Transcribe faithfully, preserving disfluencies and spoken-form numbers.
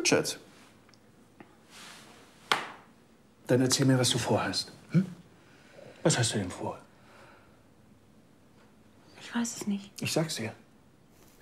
Gut, Schatz. Dann erzähl mir, was du vorhast. Hm? Was hast du denn vor? Ich weiß es nicht. Ich sag's dir.